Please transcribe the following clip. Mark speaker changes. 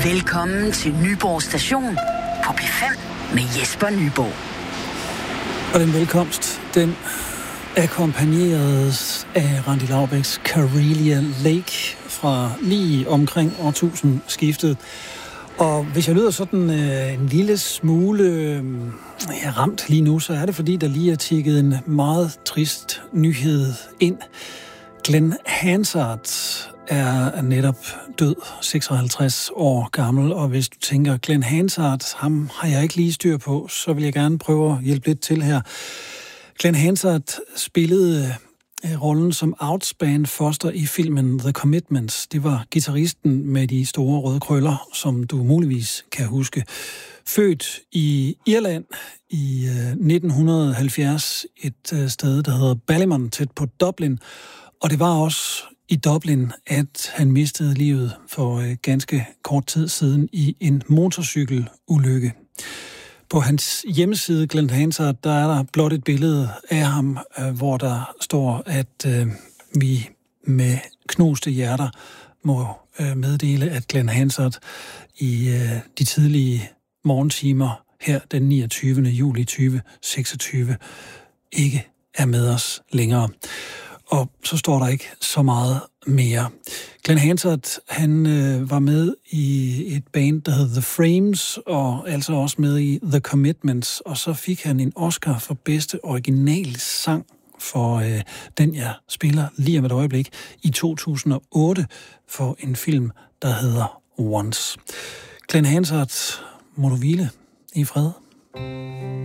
Speaker 1: Velkommen til Nyborg Station på P5 med Jesper Nyborg.
Speaker 2: Og den velkomst, den akkompagneredes af Randi Laubæks Karelia Lake fra lige omkring årtusindskiftet. Og hvis jeg lyder sådan en lille smule ramt lige nu, så er det fordi, der lige er tikket en meget trist nyhed ind. Glenn Hansard er netop død, 56 år gammel, og hvis du tænker, Glenn Hansard, ham har jeg ikke lige styr på, så vil jeg gerne prøve at hjælpe lidt til her. Glenn Hansard spillede rollen som Outspan Foster i filmen The Commitments. Det var guitaristen med de store røde krøller, som du muligvis kan huske. Født i Irland i 1970, et sted, der hedder Ballymun, tæt på Dublin. Og det var også i Dublin, at han mistede livet for ganske kort tid siden i en motorcykelulykke. På hans hjemmeside, Glenn Hansard, der er der blot et billede af ham, hvor der står, at vi med knuste hjerter må meddele, at Glenn Hansard i de tidlige morgentimer her den 29. juli 2026 ikke er med os længere. Og så står der ikke så meget mere. Glenn Hansard, han var med i et band, der hed The Frames, og altså også med i The Commitments, og så fik han en Oscar for bedste originalsang for den, jeg spiller lige om et øjeblik, i 2008 for en film, der hedder Once. Glenn Hansard, må du hvile i fred.